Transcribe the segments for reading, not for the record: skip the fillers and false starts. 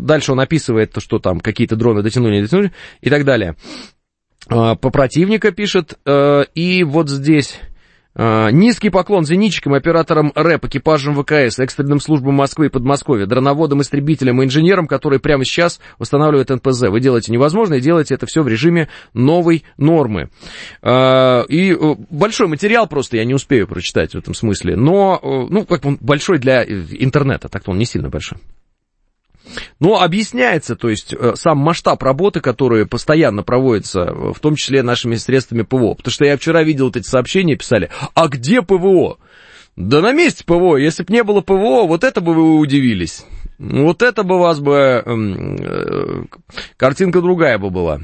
Дальше он описывает, что там какие-то дроны дотянули, не дотянули и так далее. По противника пишет, и вот здесь... Низкий поклон зенитчикам, операторам РЭП, экипажам ВКС, экстренным службам Москвы и Подмосковья, дроноводам, истребителям и инженерам, которые прямо сейчас устанавливают НПЗ. Вы делаете невозможно и делаете это все в режиме новой нормы. И большой материал просто я не успею прочитать в этом смысле, но, ну, как он большой для интернета, так-то он не сильно большой. Но объясняется, то есть, сам масштаб работы, которые постоянно проводятся, в том числе нашими средствами ПВО. Потому что я вчера видел вот эти сообщения, писали, а где ПВО? Да на месте ПВО, если бы не было ПВО, вот это бы вы удивились. Вот это бы у вас бы картинка другая бы была.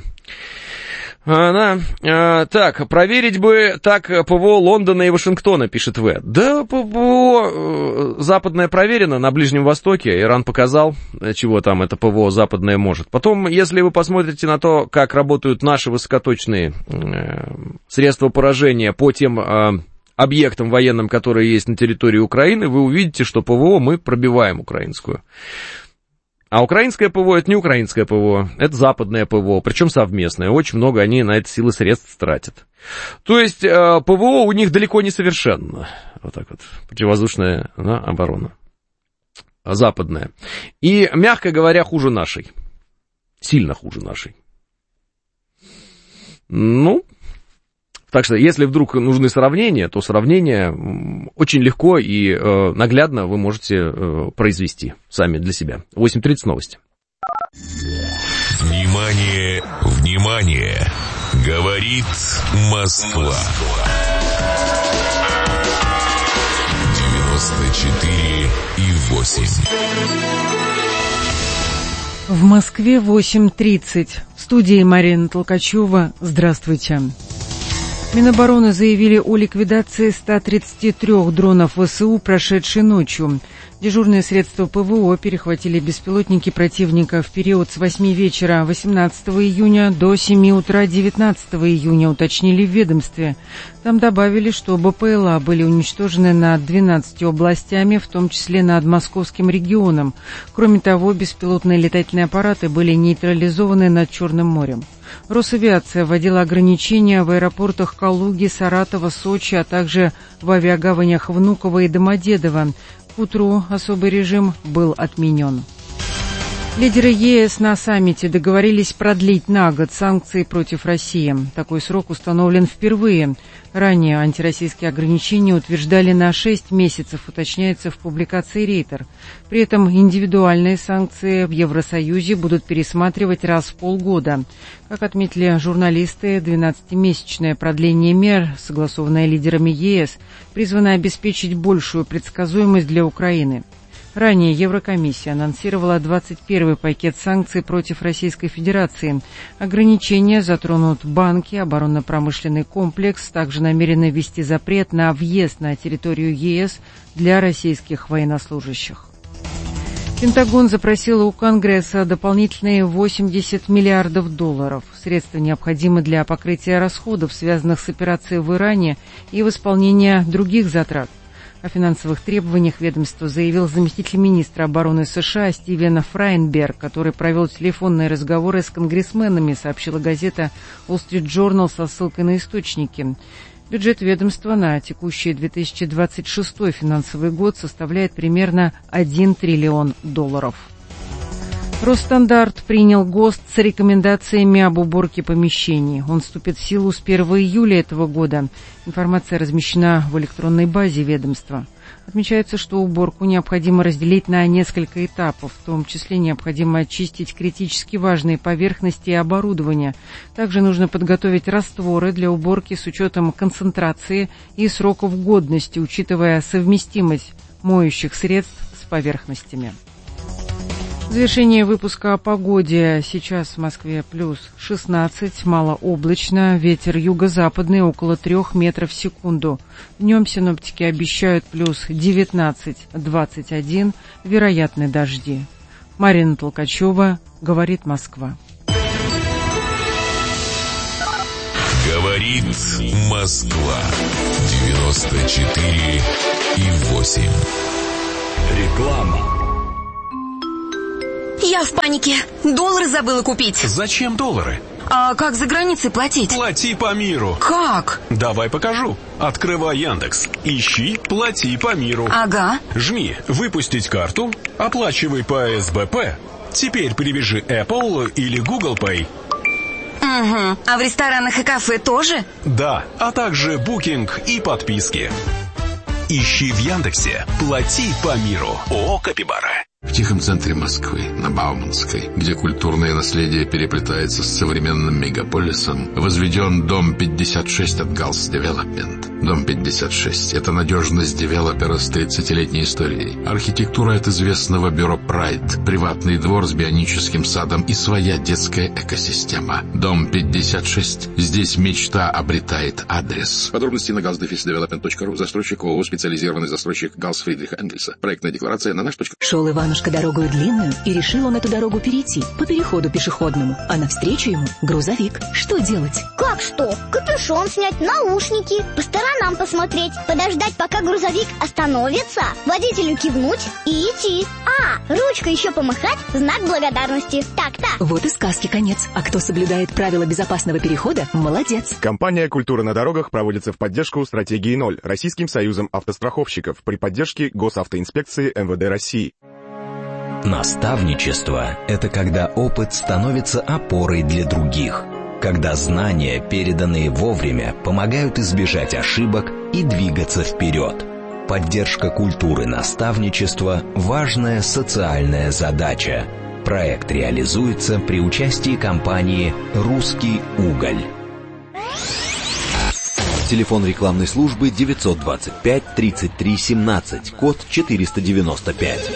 Так, проверить бы так ПВО Лондона и Вашингтона, пишет В. Да, ПВО западное проверено на Ближнем Востоке. Иран показал, чего там это ПВО западное может. Потом, если вы посмотрите на то, как работают наши высокоточные средства поражения по тем объектам военным, которые есть на территории Украины, вы увидите, что ПВО мы пробиваем украинскую. А украинское ПВО — это не украинское ПВО, это западное ПВО, причем совместное. Очень много они на это силы средств тратят. То есть ПВО у них далеко не совершенно. Вот так вот, противовоздушная оборона. Западная. И, мягко говоря, хуже нашей. Сильно хуже нашей. Ну, так что, если вдруг нужны сравнения, то сравнения очень легко и наглядно вы можете произвести сами для себя. 8:30 новости. Внимание, внимание! Говорит Москва. 94,8. В Москве 8:30. В студии Марина Толкачева. Здравствуйте. Минобороны заявили о ликвидации 133 дронов ВСУ, прошедшей ночью. Дежурные средства ПВО перехватили беспилотники противника в период с 8 вечера 18 июня до 7 утра 19 июня, уточнили в ведомстве. Там добавили, что БПЛА были уничтожены над 12 областями, в том числе над Московским регионом. Кроме того, беспилотные летательные аппараты были нейтрализованы над Черным морем. Росавиация вводила ограничения в аэропортах Калуги, Саратова, Сочи, а также в авиагаванях Внуково и Домодедово. К утру особый режим был отменен. Лидеры ЕС на саммите договорились продлить на год санкции против России. Такой срок установлен впервые. Ранее антироссийские ограничения утверждали на 6 месяцев, уточняется в публикации Рейтер. При этом индивидуальные санкции в Евросоюзе будут пересматривать раз в полгода. Как отметили журналисты, 12-месячное продление мер, согласованное лидерами ЕС, призвано обеспечить большую предсказуемость для Украины. Ранее Еврокомиссия анонсировала 21-й пакет санкций против Российской Федерации. Ограничения затронут банки, оборонно-промышленный комплекс, также намерены ввести запрет на въезд на территорию ЕС для российских военнослужащих. Пентагон запросил у Конгресса дополнительные $80 миллиардов. Средства необходимы для покрытия расходов, связанных с операцией в Иране и восполнения других затрат. О финансовых требованиях ведомства заявил заместитель министра обороны США Стивен Фрайнберг, который провел телефонные разговоры с конгрессменами, сообщила газета Wall Street Journal со ссылкой на источники. Бюджет ведомства на текущий 2026 финансовый год составляет примерно $1 триллион. Росстандарт принял ГОСТ с рекомендациями об уборке помещений. Он вступит в силу с 1 июля этого года. Информация размещена в электронной базе ведомства. Отмечается, что уборку необходимо разделить на несколько этапов, в том числе необходимо очистить критически важные поверхности и оборудование. Также нужно подготовить растворы для уборки с учетом концентрации и сроков годности, учитывая совместимость моющих средств с поверхностями. В завершение выпуска о погоде. Сейчас в Москве плюс 16, малооблачно, ветер юго-западный около 3 метров в секунду. Днем синоптики обещают плюс 19-21, вероятны дожди. Марина Толкачева, говорит Москва. Говорит Москва, 94,8. Реклама. Я в панике. Доллары забыла купить. Зачем доллары? А как за границей платить? Плати по миру. Как? Давай покажу. Открывай Яндекс. Ищи «Плати по миру». Ага. Жми «Выпустить карту», оплачивай по СБП. Теперь привяжи Apple или Google Pay. Угу. А в ресторанах и кафе тоже? Да, а также букинг и подписки. Ищи в Яндексе «Плати по миру». ООО «Капибара». В тихом центре Москвы, на Бауманской, где культурное наследие переплетается с современным мегаполисом, возведен дом 56 от Галс Девелопмент. Дом 56 — это надежность девелопера с 30-летней историей. Архитектура от известного бюро Pride, приватный двор с бионическим садом и своя детская экосистема. Дом 56. Здесь мечта обретает адрес. Подробности на galsdevelopment.ru. Застройщик ООО «Специализированный застройщик Галс Фридриха Энгельса». Проектная декларация на наш. Шел Иванушка дорогую длинную, и решил он эту дорогу перейти по переходу пешеходному. А навстречу ему грузовик. Что делать? Как что? Капюшон снять, наушники, по сторонам посмотреть, подождать, пока грузовик остановится, водителю кивнуть и идти. Ручкой еще помахать, знак благодарности. Так-так. Вот и сказки конец. А кто соблюдает правила безопасного перехода, молодец. Компания «Культура на дорогах» проводится в поддержку стратегии 0 Российским союзом автостраховщиков при поддержке Госавтоинспекции МВД России. Наставничество – это когда опыт становится опорой для других, когда знания, переданные вовремя, помогают избежать ошибок и двигаться вперед. Поддержка культуры наставничества – важная социальная задача. Проект реализуется при участии компании «Русский уголь». Телефон рекламной службы 925-33-17, код 495.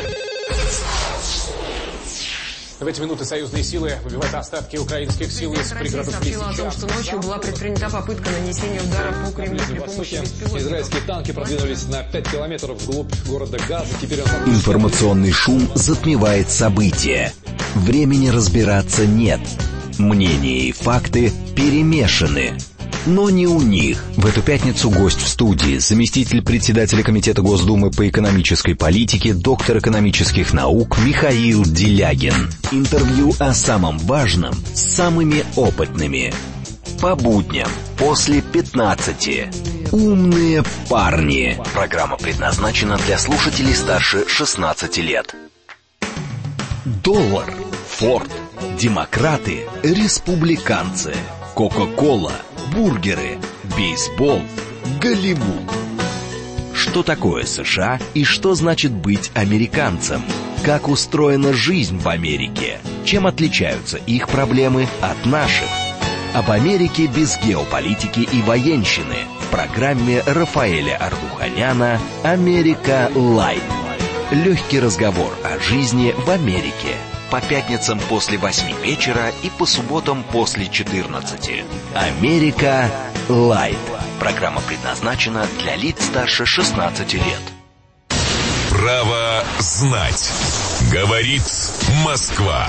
В эти минуты союзные силы выбивают остатки украинских сил из пригородов сообщила о том, что ночью была предпринята попытка нанесения удара по Кремлю при помощи беспилотников. Израильские танки продвинулись на 5 километров вглубь города Газа. Теперь Информационный шум затмевает события. Времени разбираться нет. Мнения и факты перемешаны. Но не у них. В эту пятницу гость в студии, заместитель председателя Комитета Госдумы по экономической политике, доктор экономических наук Михаил Делягин. Интервью о самом важном с самыми опытными. По будням после 15. Умные парни. Программа предназначена для слушателей старше 16 лет. Доллар, Форд, демократы, республиканцы, Кока-кола, бургеры, бейсбол, Голливуд. Что такое США и что значит быть американцем? Как устроена жизнь в Америке? Чем отличаются их проблемы от наших? Об Америке без геополитики и военщины в программе Рафаэля Ардуханяна «Америка Лайт». Легкий разговор о жизни в Америке. По пятницам после 8 вечера и по субботам после 14. «Америка Лайт». Программа предназначена для лиц старше 16 лет. Право знать. Говорит Москва.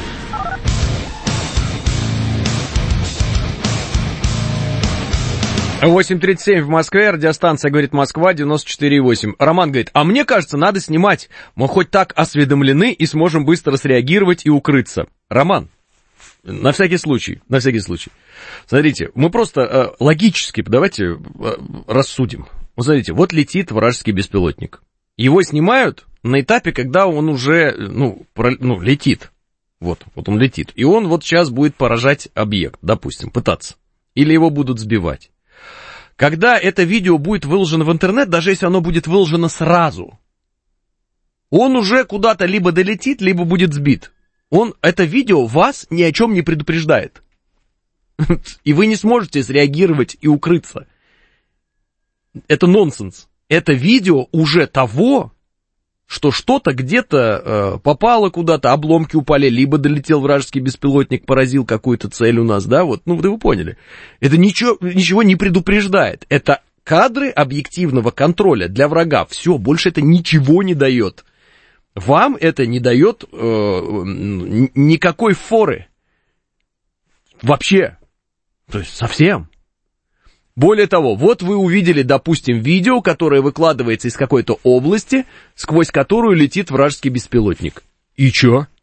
8:37 в Москве, радиостанция «Говорит Москва», 94,8. Роман говорит, а мне кажется, надо снимать. Мы хоть так осведомлены и сможем быстро среагировать и укрыться. Роман, на всякий случай. Смотрите, мы просто логически, давайте рассудим. Вот смотрите, вот летит вражеский беспилотник. Его снимают на этапе, когда он уже, летит. Вот он летит. И он вот сейчас будет поражать объект, допустим, пытаться. Или его будут сбивать. Когда это видео будет выложено в интернет, даже если оно будет выложено сразу, он уже куда-то либо долетит, либо будет сбит. Это видео вас ни о чем не предупреждает. И вы не сможете среагировать и укрыться. Это нонсенс. Это видео уже того, что что-то где-то попало куда-то, обломки упали, либо долетел вражеский беспилотник, поразил какую-то цель у нас, да, вы поняли. Это ничего не предупреждает. Это кадры объективного контроля для врага. Все, больше это ничего не дает. Вам это не дает никакой форы. Вообще. То есть совсем. Более того, вот вы увидели, допустим, видео, которое выкладывается из какой-то области, сквозь которую летит вражеский беспилотник. И чё?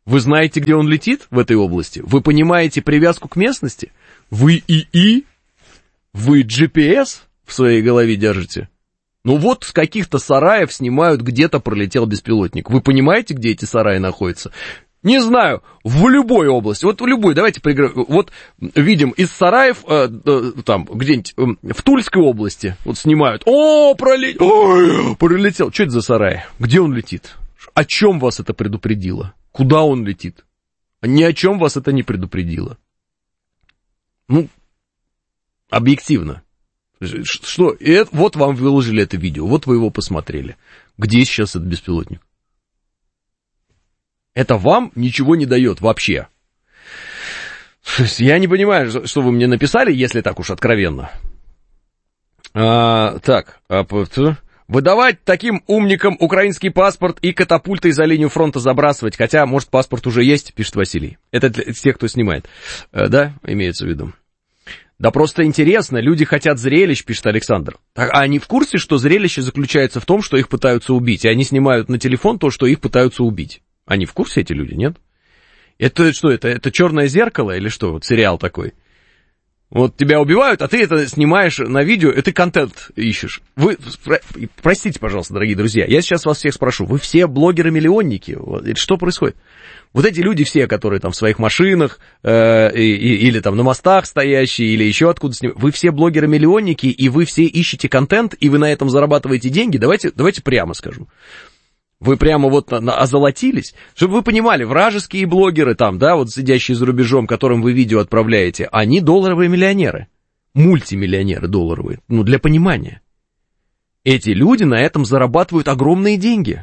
Вы знаете, где он летит в этой области? Вы понимаете привязку к местности? Вы ИИ? Вы GPS в своей голове держите? Ну вот с каких-то сараев снимают, где-то пролетел беспилотник. Вы понимаете, где эти сараи находятся? Не знаю, в любой области, вот в любой, давайте проиграем. Вот видим из сараев, там, где-нибудь в Тульской области, вот снимают. Пролетел. Что это за сарай? Где он летит? О чем вас это предупредило? Куда он летит? Ни о чем вас это не предупредило. Ну, объективно. Что? Вот вам выложили это видео, вот вы его посмотрели. Где сейчас этот беспилотник? Это вам ничего не дает вообще. Я не понимаю, что вы мне написали, если так уж откровенно. Выдавать таким умникам украинский паспорт и катапультой за линию фронта забрасывать. Хотя, может, паспорт уже есть, пишет Василий. Это для тех, кто снимает. Да, имеется в виду. Да просто интересно, люди хотят зрелищ, пишет Александр. А они в курсе, что зрелище заключается в том, что их пытаются убить, и они снимают на телефон то, что их пытаются убить. Они в курсе, эти люди, нет? Это что, это «Черное зеркало» или что? Вот сериал такой. Вот тебя убивают, а ты это снимаешь на видео, и ты контент ищешь. Вы, простите, пожалуйста, дорогие друзья, я сейчас вас всех спрошу, вы все блогеры-миллионники? Что происходит? Вот эти люди все, которые там в своих машинах, или там на мостах стоящие, или еще откуда снимают, вы все блогеры-миллионники, и вы все ищете контент, и вы на этом зарабатываете деньги, давайте прямо скажу. Вы прямо вот озолотились, чтобы вы понимали, вражеские блогеры там, да, вот сидящие за рубежом, которым вы видео отправляете, они долларовые миллионеры, мультимиллионеры долларовые, ну, для понимания. Эти люди на этом зарабатывают огромные деньги.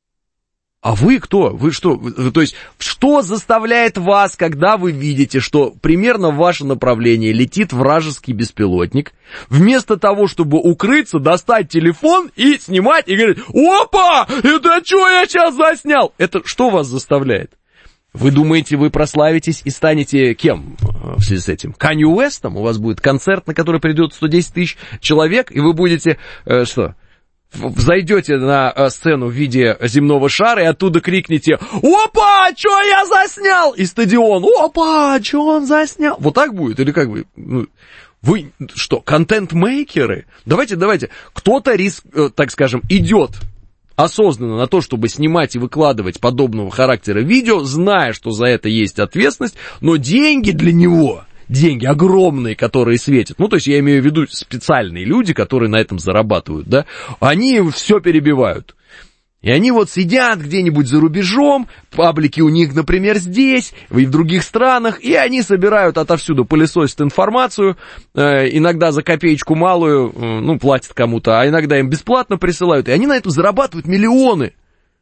А вы кто? Вы что? То есть, что заставляет вас, когда вы видите, что примерно в ваше направление летит вражеский беспилотник, вместо того, чтобы укрыться, достать телефон и снимать, и говорить: опа, это что я сейчас заснял? Это что вас заставляет? Вы думаете, вы прославитесь и станете кем в связи с этим? Канье Уэстом? У вас будет концерт, на который придет 110 тысяч человек, и вы будете, что... Зайдете на сцену в виде земного шара и оттуда крикните: опа, что я заснял? И стадион: опа, что он заснял? Вот так будет? Или как вы? Вы что, контент-мейкеры? Давайте, кто-то, так скажем, идет осознанно на то, чтобы снимать и выкладывать подобного характера видео, зная, что за это есть ответственность, но деньги для него... Деньги огромные, которые светят, ну, то есть я имею в виду специальные люди, которые на этом зарабатывают, да, они все перебивают. И они вот сидят где-нибудь за рубежом, паблики у них, например, здесь, и в других странах, и они собирают отовсюду, пылесосят информацию, иногда за копеечку малую, ну, платят кому-то, а иногда им бесплатно присылают, и они на этом зарабатывают миллионы.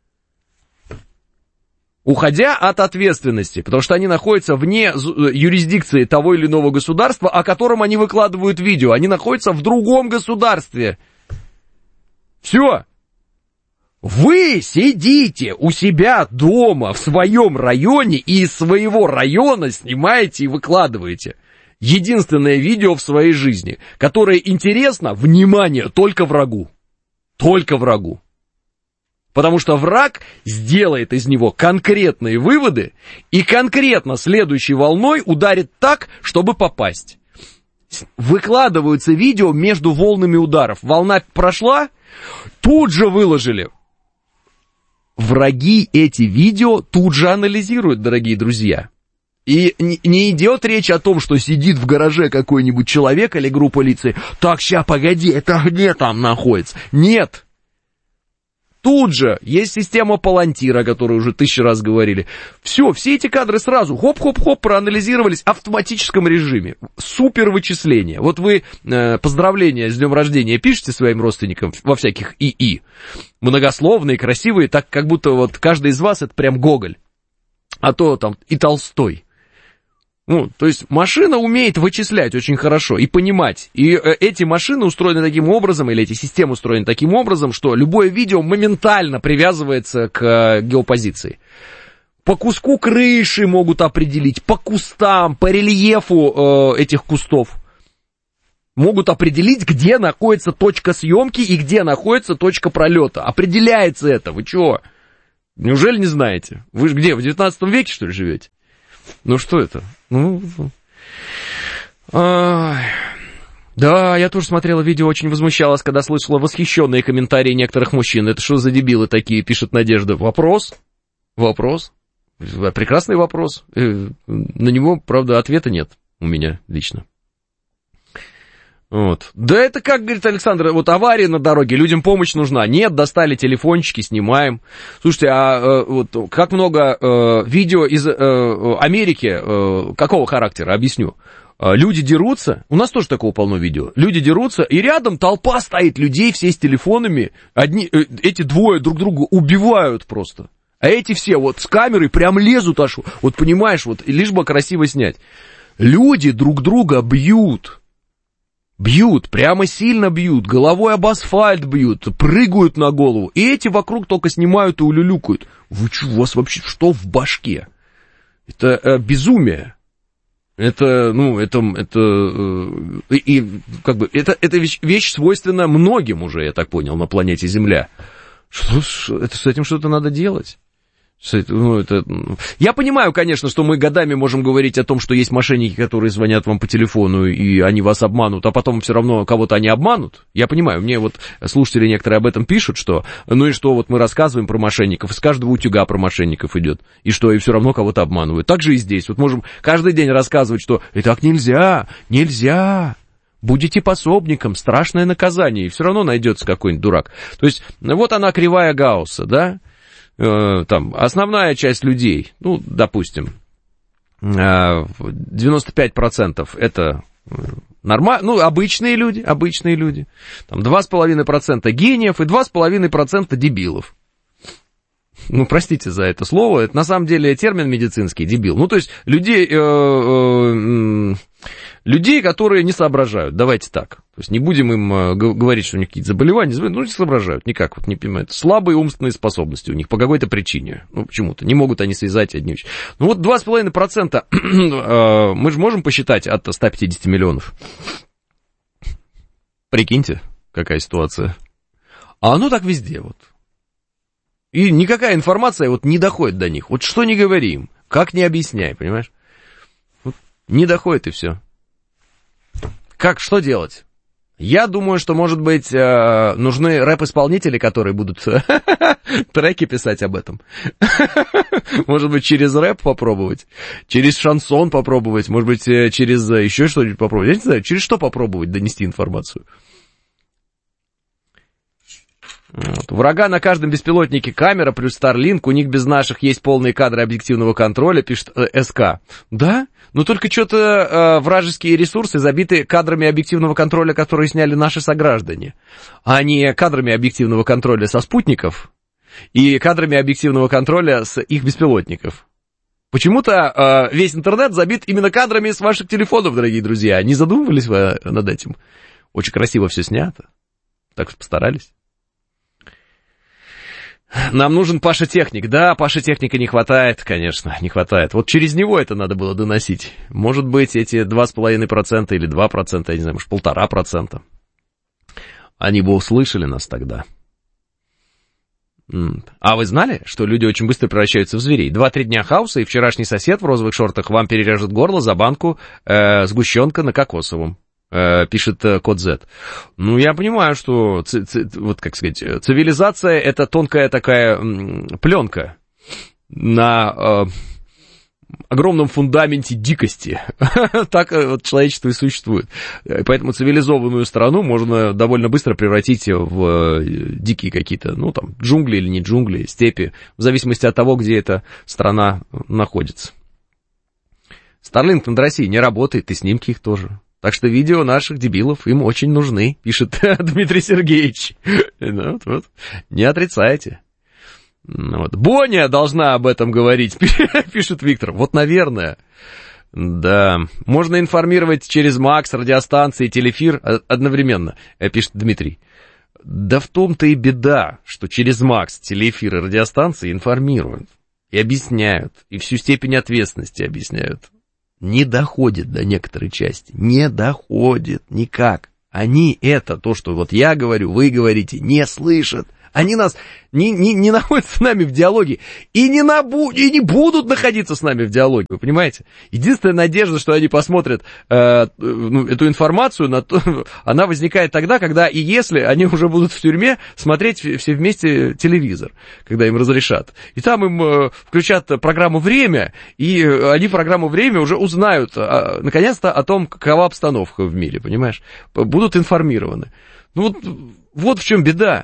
Уходя от ответственности, потому что они находятся вне юрисдикции того или иного государства, о котором они выкладывают видео. Они находятся в другом государстве. Все. Вы сидите у себя дома в своем районе и из своего района снимаете и выкладываете. Единственное видео в своей жизни, которое интересно, внимание, только врагу. Только врагу. Потому что враг сделает из него конкретные выводы и конкретно следующей волной ударит так, чтобы попасть. Выкладываются видео между волнами ударов. Волна прошла, тут же выложили. Враги эти видео тут же анализируют, дорогие друзья. И не идет речь о том, что сидит в гараже какой-нибудь человек или группа лиц. Так, ща, погоди, это где там находится? Нет. Тут же есть система Палантир, о которой уже 1000 раз говорили. Все эти кадры сразу хоп-хоп-хоп проанализировались в автоматическом режиме. Супер вычисление. Вот вы поздравления с днем рождения пишете своим родственникам во всяких ИИ. Многословные, красивые, так как будто вот каждый из вас это прям Гоголь. А то там и Толстой. Ну, то есть машина умеет вычислять очень хорошо и понимать. И эти машины устроены таким образом, или эти системы устроены таким образом, что любое видео моментально привязывается к геопозиции. По куску крыши могут определить, по кустам, по рельефу этих кустов. Могут определить, где находится точка съемки и где находится точка пролета. Определяется это, вы чего? Неужели не знаете? Вы же где, в 19 веке, что ли, живете? Ну, что это? Да, я тоже смотрела видео, очень возмущалась, когда слышала восхищенные комментарии некоторых мужчин. Это что за дебилы такие, пишет Надежда. Вопрос. Прекрасный вопрос. На него, правда, ответа нет у меня лично. Вот. Да это как, говорит Александр, вот авария на дороге, людям помощь нужна. Нет, достали телефончики, снимаем. Слушайте, вот как много видео из Америки, какого характера, объясню. Люди дерутся, у нас тоже такого полно видео. Люди дерутся, и рядом толпа стоит людей, все с телефонами. Эти двое друг друга убивают просто. А эти все вот с камерой прям лезут аж, вот понимаешь, вот лишь бы красиво снять. Люди друг друга бьют. Бьют, прямо сильно бьют, головой об асфальт бьют, прыгают на голову. И эти вокруг только снимают и улюлюкают. Вы что, у вас вообще что в башке? Это безумие. Это вещь свойственна многим уже, я так понял, на планете Земля. С этим что-то надо делать. Я понимаю, конечно, что мы годами можем говорить о том, что есть мошенники, которые звонят вам по телефону, и они вас обманут, а потом все равно кого-то они обманут. Я понимаю, мне вот слушатели некоторые об этом пишут, что ну и что, вот мы рассказываем про мошенников, из каждого утюга про мошенников идет, и что, и все равно кого-то обманывают. Так же и здесь. Вот можем каждый день рассказывать, что и так нельзя. Будете пособником, страшное наказание, и все равно найдется какой-нибудь дурак. То есть, вот она кривая Гаусса, да? Там, основная часть людей, ну, допустим, 95% это обычные люди, там 2,5% гениев и 2,5% дебилов. Ну, простите за это слово, это на самом деле термин медицинский, дебил. Ну, то есть, людей, которые не соображают, давайте так. То есть, не будем им говорить, что у них какие-то заболевания, не соображают никак, вот не понимают. Слабые умственные способности у них по какой-то причине, ну, почему-то, не могут они связать одни вещи. Ну, вот 2,5% мы же можем посчитать от 150 миллионов. Прикиньте, какая ситуация. А оно так везде, вот. И никакая информация вот не доходит до них. Вот что не говори им, как не объясняй, понимаешь? Вот не доходит и все. Что делать? Я думаю, что, может быть, нужны рэп-исполнители, которые будут треки писать об этом. Может быть, через рэп попробовать, через шансон попробовать, может быть, через еще что-нибудь попробовать. Я не знаю, через что попробовать донести информацию. Вот. Врага на каждом беспилотнике камера плюс Starlink, у них без наших есть полные кадры объективного контроля, пишет СК. Да? Но только что-то вражеские ресурсы забиты кадрами объективного контроля, которые сняли наши сограждане, а не кадрами объективного контроля со спутников и кадрами объективного контроля с их беспилотников. Почему-то весь интернет забит именно кадрами с ваших телефонов, дорогие друзья. Не задумывались вы над этим? Очень красиво все снято. Так постарались. Нам нужен Паша Техник. Да, Паши Техника не хватает, конечно, не хватает. Вот через него это надо было доносить. Может быть, эти 2,5% или 2%, я не знаю, может, 1,5%. Они бы услышали нас тогда. А вы знали, что люди очень быстро превращаются в зверей? 2-3 дня хаоса, и вчерашний сосед в розовых шортах вам перережет горло за банку сгущенка на кокосовом. Пишет код Z. Ну, я понимаю, что, вот как сказать, цивилизация — это тонкая такая пленка на огромном фундаменте дикости. Так вот человечество и существует. Поэтому цивилизованную страну можно довольно быстро превратить в дикие какие-то, ну, там, джунгли или не джунгли, степи, в зависимости от того, где эта страна находится. Starlink над Россией не работает, и снимки их тоже. Так что видео наших дебилов им очень нужны, пишет Дмитрий Сергеевич. Вот. Не отрицайте. Вот. Боня должна об этом говорить, пишет Виктор. Вот, наверное. Да. Можно информировать через МАКС, радиостанции, телеэфир одновременно, пишет Дмитрий. Да в том-то и беда, что через МАКС, телеэфир и радиостанции информируют. И объясняют. И всю степень ответственности объясняют. Не доходит до некоторой части, не доходит никак. Они это, то, что вот я говорю, вы говорите, не слышат. Они нас не находятся с нами в диалоге и не будут находиться с нами в диалоге, вы понимаете? Единственная надежда, что они посмотрят эту информацию, она возникает тогда, когда и если они уже будут в тюрьме смотреть все вместе телевизор, когда им разрешат. И там им включат программу «Время», и они в программу «Время» уже узнают, наконец-то, о том, какова обстановка в мире, понимаешь? Будут информированы. Ну вот в чем беда.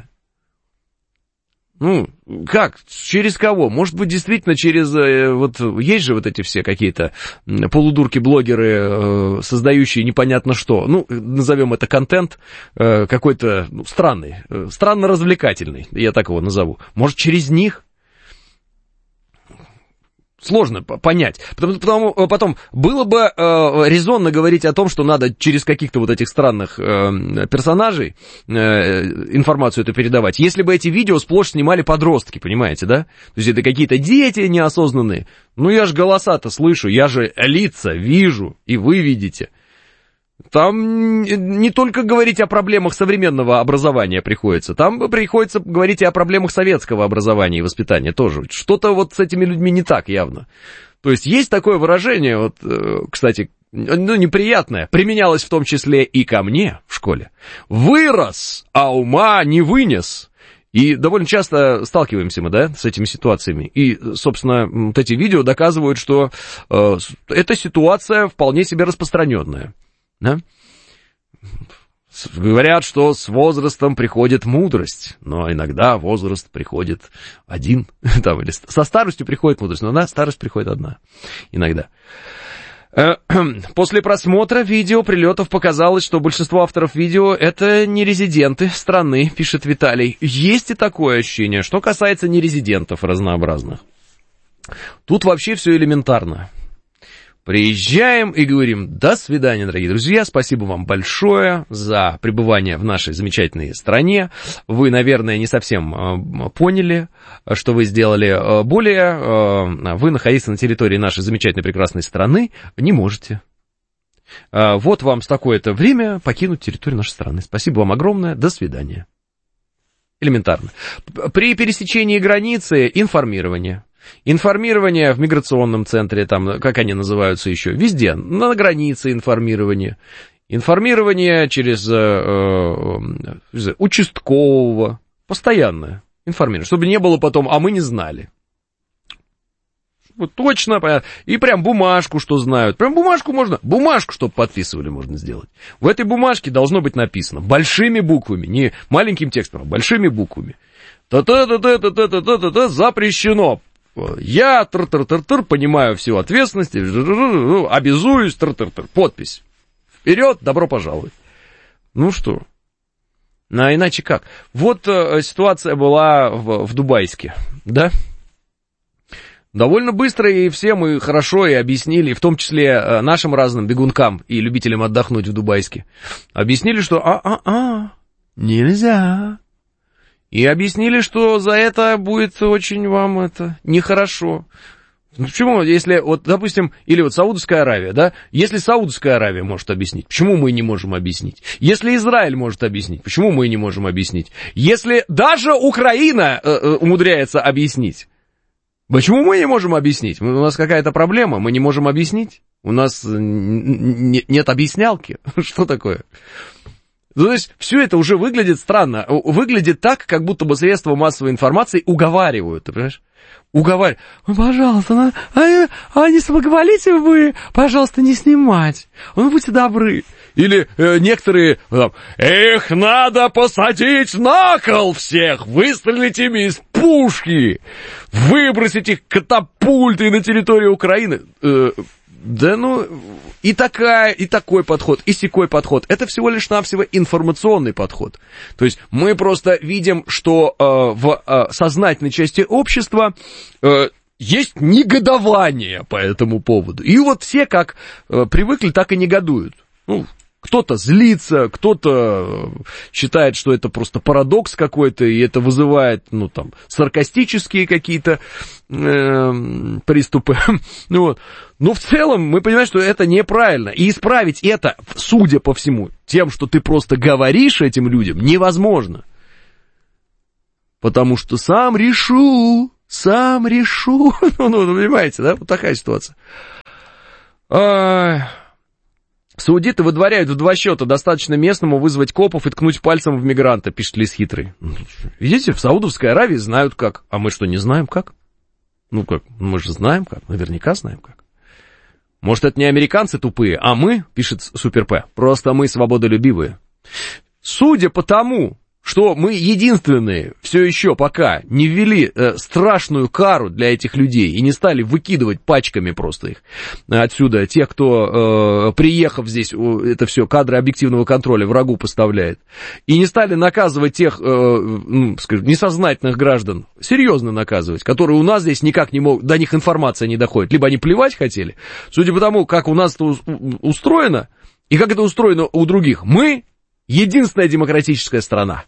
Ну, как? Через кого? Может быть, действительно, через... есть же вот эти все какие-то полудурки-блогеры, создающие непонятно что. Ну, назовем это контент какой-то странный, странно-развлекательный, я так его назову. Может, через них? Сложно понять. Потом было бы резонно говорить о том, что надо через каких-то вот этих странных персонажей информацию эту передавать. Если бы эти видео сплошь снимали подростки, понимаете, да? То есть это какие-то дети неосознанные. Ну я же голоса-то слышу, я же лица вижу, и вы видите. Там не только говорить о проблемах современного образования приходится, там приходится говорить и о проблемах советского образования и воспитания тоже. Что-то вот с этими людьми не так явно. То есть есть такое выражение, вот, кстати, неприятное, применялось в том числе и ко мне в школе. Вырос, а ума не вынес. И довольно часто сталкиваемся мы, да, с этими ситуациями. И, собственно, вот эти видео доказывают, что эта ситуация вполне себе распространенная. Да? Говорят, что с возрастом приходит мудрость, но иногда возраст приходит один, там, или со старостью приходит мудрость, но старость приходит одна, иногда. После просмотра видео прилетов показалось, что большинство авторов видео это не резиденты страны, пишет Виталий. Есть и такое ощущение, что касается нерезидентов разнообразных. Тут вообще все элементарно. Приезжаем и говорим: до свидания, дорогие друзья, спасибо вам большое за пребывание в нашей замечательной стране. Вы, наверное, не совсем поняли, что вы сделали. Более, вы, находясь на территории нашей замечательной прекрасной страны, не можете. Вот вам с такое-то время покинуть территорию нашей страны. Спасибо вам огромное, до свидания. Элементарно. При пересечении границы информирование. Информирование в миграционном центре, там, как они называются еще, везде, на границе информирование. Информирование через участкового, постоянное информирование, чтобы не было потом, а мы не знали. Вот точно, понятно. И прям бумажку, что знают. Прям бумажку можно, бумажку, чтобы подписывали, можно сделать. В этой бумажке должно быть написано большими буквами, не маленьким текстом, а большими буквами. Запрещено. Я, понимаю всю ответственность, обязуюсь, подпись. Вперед, добро пожаловать. Ну что? А иначе как? Вот ситуация была в Дубайске, да? Довольно быстро и всем и хорошо и объяснили, в том числе нашим разным бегункам и любителям отдохнуть в Дубайске, объяснили, что нельзя. И объяснили, что за это будет очень вам нехорошо. Почему, если, вот, допустим, или вот Саудовская Аравия, да, если Саудовская Аравия может объяснить, почему мы не можем объяснить? Если Израиль может объяснить, почему мы не можем объяснить? Если даже Украина умудряется объяснить, почему мы не можем объяснить? У нас какая-то проблема, мы не можем объяснить? У нас нет объяснялки? Что такое? То есть, все это уже выглядит странно. Выглядит так, как будто бы средства массовой информации уговаривают, ты понимаешь? Уговаривают. Пожалуйста, не соблаговолите вы, пожалуйста, не снимать. Будьте добры. Или некоторые, их надо посадить на кол всех, выстрелить ими из пушки, выбросить их катапультой на территорию Украины. Да и такой подход, и сякой подход. Это всего лишь навсего информационный подход. То есть мы просто видим, что в сознательной части общества есть негодование по этому поводу. И вот все как привыкли, так и негодуют. Кто-то злится, кто-то считает, что это просто парадокс какой-то, и это вызывает, саркастические какие-то приступы. Но в целом мы понимаем, что это неправильно. И исправить это, судя по всему, тем, что ты просто говоришь этим людям, невозможно. потому что сам решу. Ну, понимаете, да? Вот такая ситуация. Саудиты выдворяют в 2 счета. Достаточно местному вызвать копов и ткнуть пальцем в мигранта, пишет Лис Хитрый. Видите, в Саудовской Аравии знают как. А мы что, не знаем как? Ну как, мы же знаем как, наверняка знаем как. Может, это не американцы тупые, а мы, пишет Супер П, просто мы свободолюбивые. Судя по тому, что мы единственные все еще пока не ввели страшную кару для этих людей и не стали выкидывать пачками просто их отсюда, тех, кто, приехав здесь, это все кадры объективного контроля врагу поставляет, и не стали наказывать тех, скажем, несознательных граждан, серьезно наказывать, которые у нас здесь никак не могут, до них информация не доходит, либо они плевать хотели, судя по тому, как у нас это устроено, и как это устроено у других, мы единственная демократическая страна.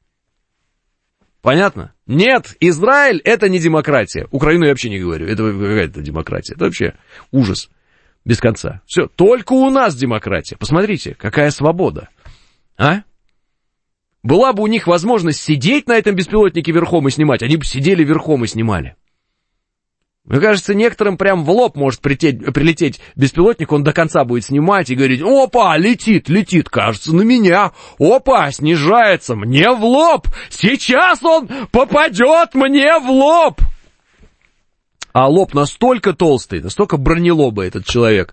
Понятно? Нет, Израиль это не демократия. Украину я вообще не говорю. Это какая-то демократия. Это вообще ужас без конца. Все, только у нас демократия. Посмотрите, какая свобода. А? Была бы у них возможность сидеть на этом беспилотнике верхом и снимать, они бы сидели верхом и снимали. Мне кажется, некоторым прям в лоб может прилететь беспилотник, он до конца будет снимать и говорить: опа, летит, кажется, на меня, опа, снижается, мне в лоб, сейчас он попадет мне в лоб. А лоб настолько толстый, настолько бронелобый этот человек,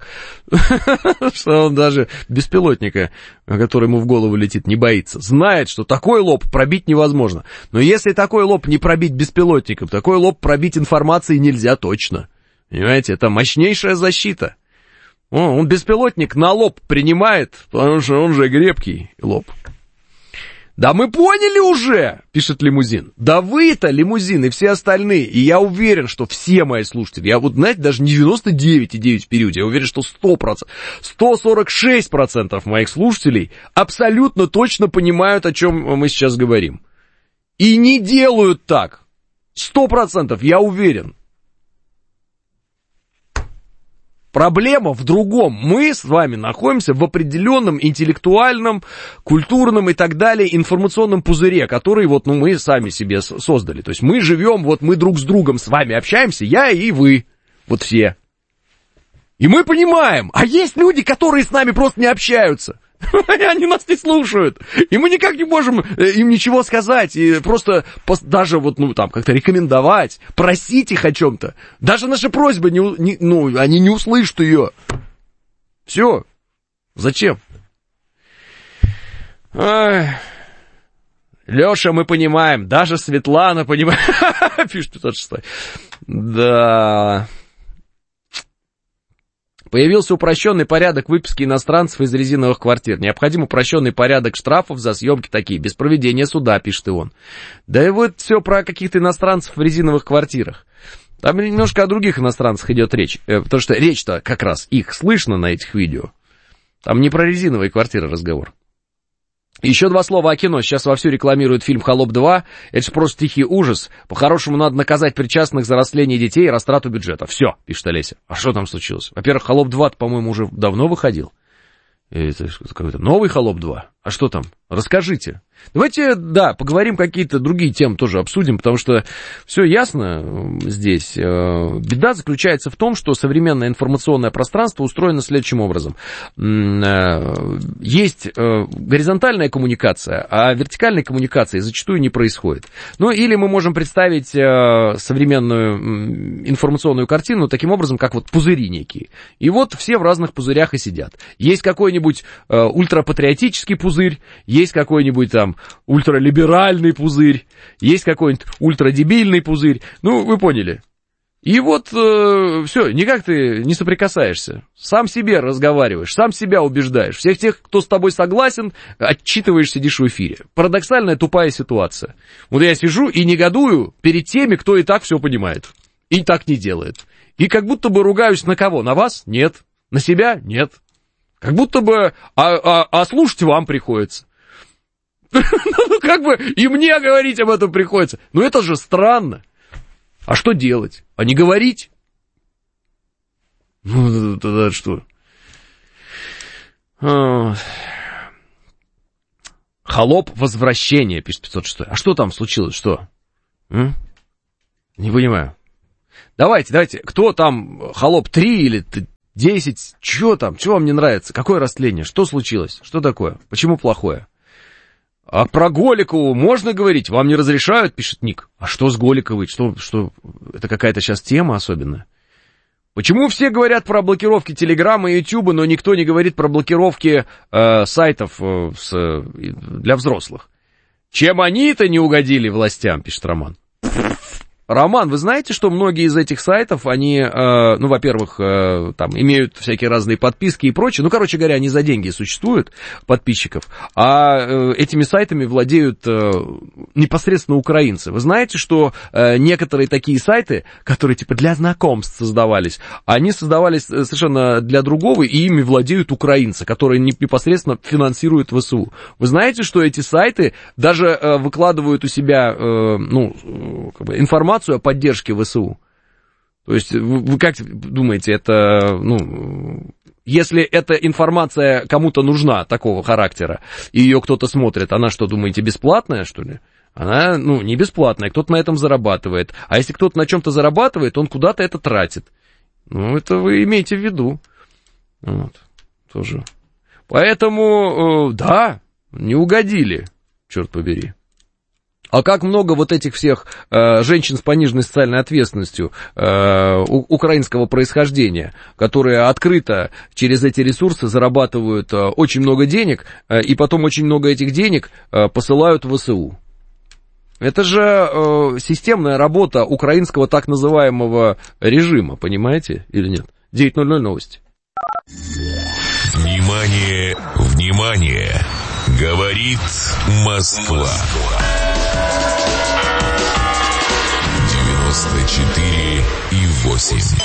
что он даже беспилотника, который ему в голову летит, не боится. Знает, что такой лоб пробить невозможно. Но если такой лоб не пробить беспилотником, такой лоб пробить информацией нельзя точно. Понимаете, это мощнейшая защита. Он беспилотник на лоб принимает, потому что он же крепкий лоб. Да мы поняли уже, пишет Лимузин. Да вы-то, Лимузин, и все остальные. И я уверен, что все мои слушатели, я вот, знаете, даже не 99,9 в периоде, я уверен, что 100%, 146% моих слушателей абсолютно точно понимают, о чем мы сейчас говорим. И не делают так. 100%, я уверен. Проблема в другом. Мы с вами находимся в определенном интеллектуальном, культурном и так далее информационном пузыре, который вот, мы сами себе создали. То есть мы живем, вот мы друг с другом с вами общаемся, я и вы, вот все. И мы понимаем, а есть люди, которые с нами просто не общаются. Они нас не слушают. И мы никак не можем им ничего сказать. И просто даже вот, как-то рекомендовать, просить их о чем-то. Даже наши просьбы, они не услышат ее. Все. Зачем? Леша, мы понимаем. Даже Светлана понимает. Пишет 506. Да... Появился упрощенный порядок выписки иностранцев из резиновых квартир. Необходим упрощенный порядок штрафов за съемки такие, без проведения суда, пишет и он. Да и вот все про каких-то иностранцев в резиновых квартирах. Там немножко о других иностранцах идет речь, потому что речь-то как раз их слышно на этих видео. Там не про резиновые квартиры разговор. Еще 2 слова о кино. Сейчас вовсю рекламируют фильм «Холоп 2». Это же просто тихий ужас. По-хорошему надо наказать причастных за растление детей и растрату бюджета. Все, пишет Олеся. А что там случилось? Во-первых, «Холоп 2», по-моему, уже давно выходил. Это какой-то новый «Холоп 2». А что там? Расскажите. Давайте, поговорим, какие-то другие темы тоже обсудим, потому что все ясно здесь. Беда заключается в том, что современное информационное пространство устроено следующим образом. Есть горизонтальная коммуникация, а вертикальной коммуникации зачастую не происходит. Или мы можем представить современную информационную картину таким образом, как вот пузыри некие. И вот все в разных пузырях и сидят. Есть какой-нибудь ультрапатриотический пузырь, есть какой-нибудь там ультралиберальный пузырь, есть какой-нибудь ультрадебильный пузырь. Вы поняли. И вот все, никак ты не соприкасаешься. Сам себе разговариваешь, сам себя убеждаешь. Всех тех, кто с тобой согласен, отчитываешь, сидишь в эфире. Парадоксальная тупая ситуация. Вот я сижу и негодую перед теми, кто и так все понимает. И так не делает. И как будто бы ругаюсь на кого? На вас? Нет. На себя? Нет. Как будто бы, слушать вам приходится. И мне говорить об этом приходится. Это же странно. А что делать? А не говорить? Тогда что? «Холоп. Возвращение», пишет 506. А что там случилось? Что? Не понимаю. Давайте, кто там, Холоп 3 или 10, что там, что вам не нравится, какое растление, что случилось, что такое, почему плохое? А про Голикову можно говорить, вам не разрешают, пишет Ник. А что с Голиковой, что это какая-то сейчас тема особенная? Почему все говорят про блокировки Телеграма и Ютуба, но никто не говорит про блокировки сайтов для взрослых? Чем они-то не угодили властям, пишет Роман. Роман, вы знаете, что многие из этих сайтов, они, во-первых, там имеют всякие разные подписки и прочее, короче говоря, они за деньги существуют, подписчиков, а этими сайтами владеют непосредственно украинцы. Вы знаете, что некоторые такие сайты, которые типа для знакомств создавались, они создавались совершенно для другого, и ими владеют украинцы, которые непосредственно финансируют ВСУ. Вы знаете, что эти сайты даже выкладывают у себя, информацию о поддержке ВСУ. То есть, вы как думаете, это, если эта информация кому-то нужна, такого характера, и ее кто-то смотрит, она что, думаете, бесплатная, что ли? Она, не бесплатная, кто-то на этом зарабатывает. А если кто-то на чем-то зарабатывает, он куда-то это тратит. Это вы имеете в виду. Тоже. Поэтому, да, не угодили, черт побери. А как много вот этих всех женщин с пониженной социальной ответственностью украинского происхождения, которые открыто через эти ресурсы зарабатывают очень много денег, и потом очень много этих денег посылают в ВСУ. Это же системная работа украинского так называемого режима, понимаете, или нет? 9:00 новости. Внимание, внимание! Говорит Москва. 94,8.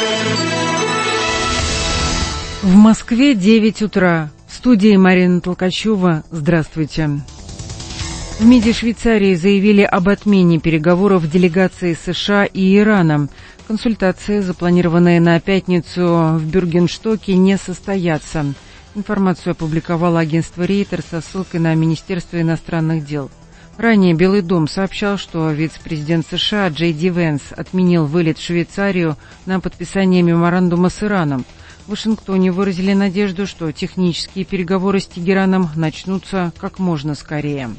В Москве 9 утра. В студии Марина Толкачева. Здравствуйте. В МИДе Швейцарии заявили об отмене переговоров делегаций США и Ирана. Консультации, запланированные на пятницу в Бюргенстоке, не состоятся. Информацию опубликовало агентство Рейтер со ссылкой на Министерство иностранных дел. Ранее Белый дом сообщал, что вице-президент США Джей Ди Венс отменил вылет в Швейцарию на подписание меморандума с Ираном. В Вашингтоне выразили надежду, что технические переговоры с Тегераном начнутся как можно скорее.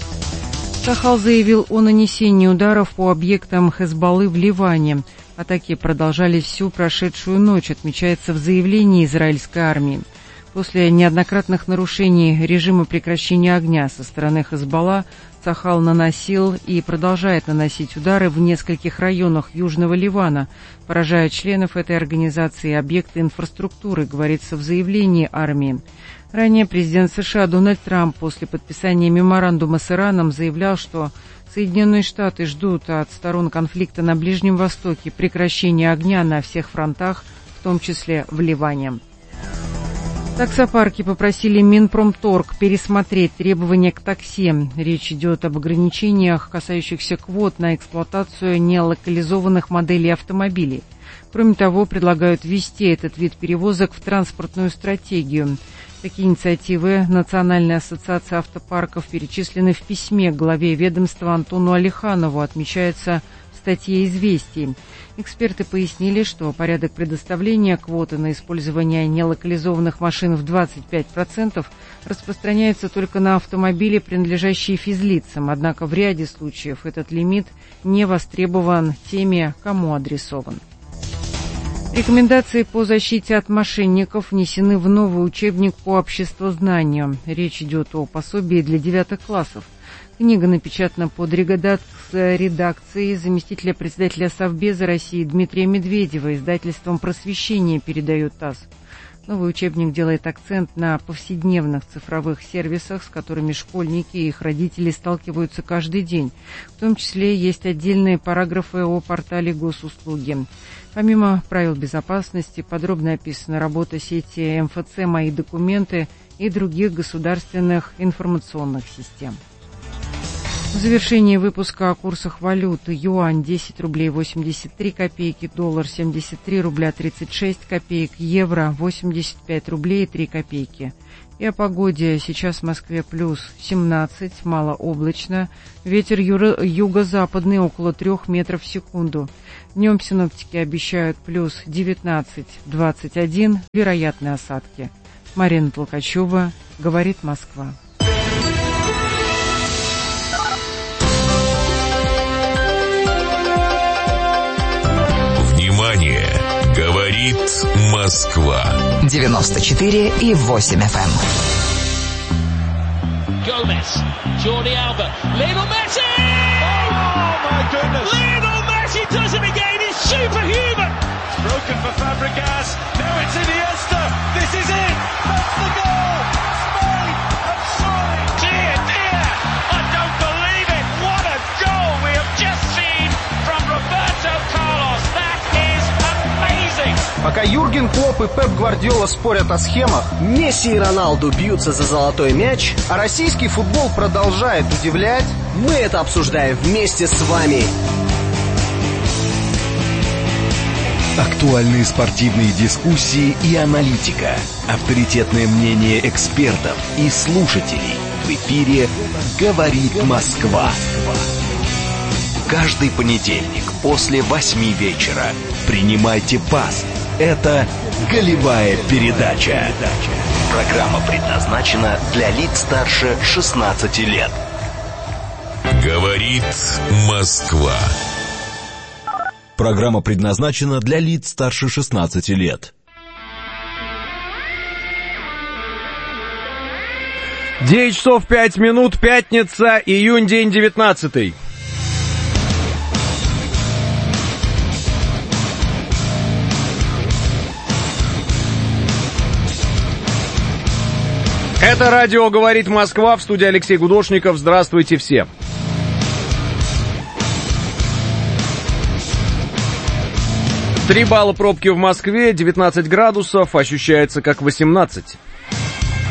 Цахал заявил о нанесении ударов по объектам Хезболлы в Ливане. Атаки продолжались всю прошедшую ночь, отмечается в заявлении израильской армии. После неоднократных нарушений режима прекращения огня со стороны Хезболла Цахал наносил и продолжает наносить удары в нескольких районах Южного Ливана, поражая членов этой организации и объекты инфраструктуры, говорится в заявлении армии. Ранее президент США Дональд Трамп после подписания меморандума с Ираном заявлял, что Соединенные Штаты ждут от сторон конфликта на Ближнем Востоке прекращения огня на всех фронтах, в том числе в Ливане. Таксопарки попросили Минпромторг пересмотреть требования к такси. Речь идет об ограничениях, касающихся квот на эксплуатацию нелокализованных моделей автомобилей. Кроме того, предлагают ввести этот вид перевозок в транспортную стратегию. Такие инициативы Национальная ассоциация автопарков перечислены в письме главе ведомства Антону Алиханову, отмечается в статье «Известий». Эксперты пояснили, что порядок предоставления квоты на использование нелокализованных машин в 25% распространяется только на автомобили, принадлежащие физлицам, однако в ряде случаев этот лимит не востребован теми, кому адресован. Рекомендации по защите от мошенников внесены в новый учебник по обществознанию. Речь идет о пособии для 9 классов. Книга напечатана под редакцией заместителя председателя Совбеза России Дмитрия Медведева. Издательством «Просвещение», передает ТАСС. Новый учебник делает акцент на повседневных цифровых сервисах, с которыми школьники и их родители сталкиваются каждый день. В том числе есть отдельные параграфы о портале госуслуги. Помимо правил безопасности, подробно описана работа сети МФЦ «Мои документы» и других государственных информационных систем. В завершении выпуска о курсах валют. Юань 10 рублей 83 копейки, доллар 73 рубля 36 копеек, евро 85 рублей 3 копейки. И о погоде. Сейчас в Москве плюс 17, малооблачно. Ветер юго-западный около 3 метров в секунду. Днем синоптики обещают плюс 19-21, вероятны осадки. Марина Толкачева, говорит Москва. Внимание! Говорит Москва. 94,8 FM. Gomez, Jordi Alba, Lionel Messi! Oh my goodness! Lionel Messi does it again. He's superhuman. It's broken for Fabregas. Now it's Iniesta. This is it. That's the goal. Spain have soared. Dear, dear, I don't believe it. What a goal we have just seen from Roberto Carlos. That is amazing. Пока Юрген Клопп и Пеп Гвардиола спорят о схемах, Месси и Роналду бьются за золотой мяч, а российский футбол продолжает удивлять, мы это обсуждаем вместе с вами. Актуальные спортивные дискуссии и аналитика. Авторитетное мнение экспертов и слушателей. В эфире «Говорит Москва». Каждый понедельник после 8 вечера принимайте пас. Это «Голевая передача». Программа предназначена для лиц старше 16 лет. Говорит Москва. Программа предназначена для лиц старше 16 лет. 9 часов 5 минут, пятница, июнь, день 19. Это радио «Говорит Москва», в студии Алексей Гудошников. Здравствуйте все. Три балла пробки в Москве, 19 градусов, ощущается как 18.